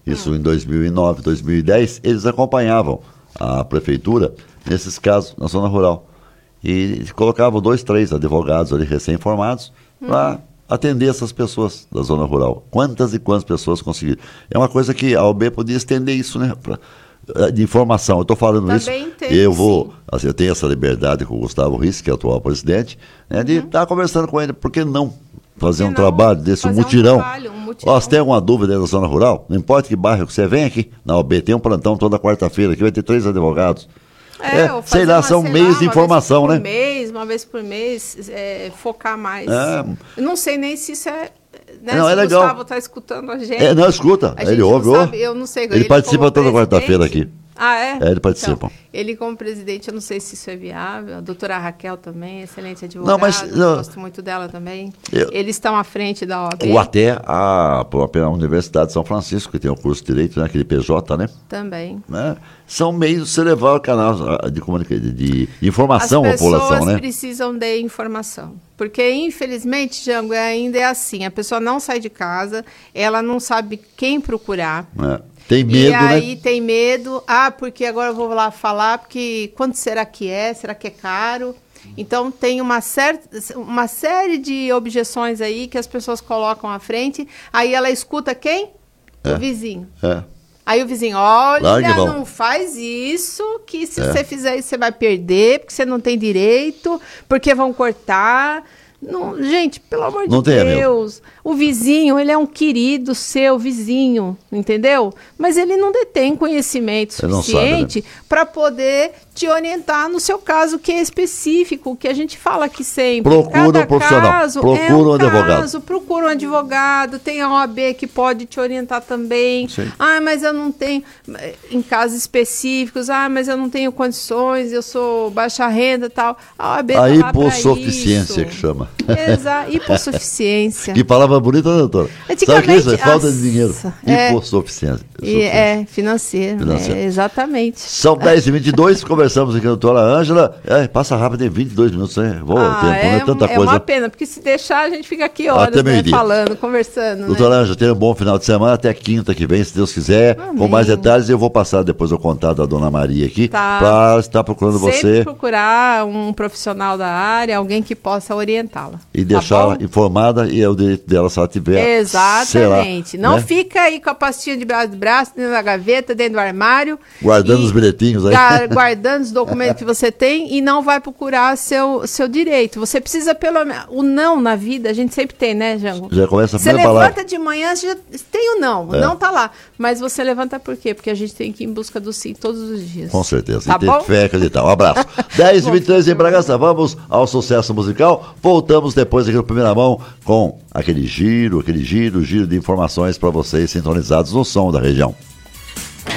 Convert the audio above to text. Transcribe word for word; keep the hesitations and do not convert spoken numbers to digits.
isso hum. em dois mil e nove, dois mil e dez, eles acompanhavam a prefeitura nesses casos na zona rural. E colocavam dois, três advogados ali recém-formados hum. para atender essas pessoas da zona rural. Quantas e quantas pessoas conseguiram? É uma coisa que a O A B podia estender isso, né? Pra, de informação. Eu estou falando Também isso. Entendo, eu vou, assim, eu tenho essa liberdade com o Gustavo Risse, que é o atual presidente, né, de estar uhum. tá conversando com ele. Por que não fazer um não? trabalho desse, um mutirão? Um trabalho, um mutirão. Ó, se tem alguma dúvida da zona rural, não importa que bairro que você vem aqui, na O A B tem um plantão toda quarta-feira, aqui vai ter três advogados. É, é sei lá, são sei meios lá, de informação, né? Uma vez por mês, uma vez por mês, é, focar mais. É. Eu não sei nem se isso é... Né? Não, se é o legal. Gustavo está escutando a gente. É, não, escuta. Ele ouve. Sabe, eu não sei. Ele, ele participa toda quarta-feira aqui. Ah, é? É, ele participa. Então, ele como presidente, eu não sei se isso é viável. A doutora Raquel também, excelente advogada. Não, mas, eu gosto muito dela também. Eu, Eles estão à frente da O A B. Ou até a própria Universidade de São Francisco, que tem o curso de Direito, né, aquele P J, né? Também. Né? São meios de você levar o canal de, de, de informação à população, né? As pessoas precisam de informação. Porque, infelizmente, Jango, ainda é assim. A pessoa não sai de casa, ela não sabe quem procurar. É. Tem medo, e aí né? tem medo. Ah, porque agora eu vou lá falar, porque quanto será que é? Será que é caro? Então, tem uma, certa, uma série de objeções aí que as pessoas colocam à frente. Aí ela escuta quem? É. O vizinho. É. Aí o vizinho, olha, Largue, não faz isso, que se é. você fizer isso, você vai perder, porque você não tem direito, porque vão cortar. Não, gente, pelo amor não de Deus, o vizinho, ele é um querido seu vizinho, entendeu? Mas ele não detém conhecimento suficiente né? para poder te orientar no seu caso, que é específico, que a gente fala aqui sempre. Procura Cada um profissional, caso procura é um, um advogado. Caso, procura um advogado, tem a O A B que pode te orientar também. Sim. Ah, mas eu não tenho, em casos específicos, ah, mas eu não tenho condições, eu sou baixa renda e tal. A O A B a tá hipossuficiência que chama. Exato, hipossuficiência. Que palavra bonita, né, doutora? Sabe o que é isso? É falta de dinheiro. É, hipossuficiência. E é, financeiro. financeiro. É, exatamente. São dez e vinte e dois, conversamos aqui com a doutora Ângela. É, passa rápido, em vinte e dois minutos, né? Voa ah, o tempo, é, não é tanta é coisa. É uma pena, porque se deixar, a gente fica aqui horas né, falando, conversando. Doutora né? Ângela, tenha um bom final de semana, até quinta que vem, se Deus quiser. Amém. Com mais detalhes, eu vou passar depois o contato da dona Maria aqui, tá. para estar procurando Sempre você. procurar um profissional da área, alguém que possa orientá-la. E tá deixá-la informada, e é o direito dela se ela tiver. Exatamente. Será, não né? fica aí com a pastinha de braço de braço, dentro da gaveta, dentro do armário. Guardando os bilhetinhos aí. Guardando os documentos que você tem e não vai procurar seu, seu direito. Você precisa pelo menos... O não na vida, a gente sempre tem, né, Jango? Já começa a Você levanta palavra. de manhã, você já tem o não. O é. não tá lá. Mas você levanta por quê? Porque a gente tem que ir em busca do sim todos os dias. Com certeza. Tá e ter bom? fé, acreditar. Um abraço. dez e vinte e três em Bragança. Vamos ao sucesso musical. Voltamos depois aqui no Primeira Mão com aquele giro, aquele giro, giro de informações para vocês sintonizados no som da região.